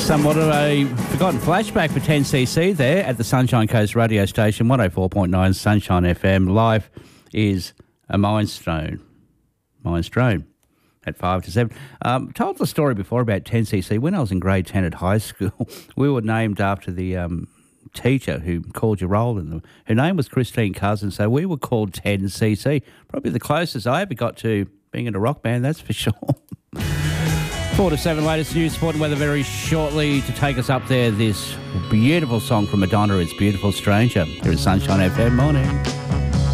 Somewhat of a forgotten flashback for 10cc there at the Sunshine Coast radio station, 104.9 Sunshine FM. Life is a Mindstone at 5 to 7. Told the story before about 10cc. When I was in grade 10 at high school, we were named after the teacher who called you roll. And her name was Christine Cousins, so we were called 10cc. Probably the closest I ever got to being in a rock band, that's for sure. 4 to 7, latest news, sport and weather very shortly to take us up there. This beautiful song from Madonna, It's Beautiful Stranger. Here is Sunshine FM. Morning.